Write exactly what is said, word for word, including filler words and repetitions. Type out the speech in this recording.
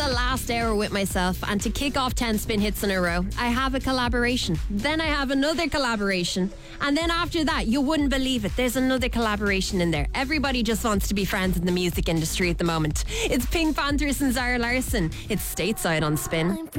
the last hour with myself, and to kick off ten spin hits in a row, I have a collaboration. Then I have another collaboration. And then after that, you wouldn't believe it, there's another collaboration in there. Everybody just wants to be friends in the music industry at the moment. It's Pink Panthers and Zara Larsson. It's Stateside on Spin.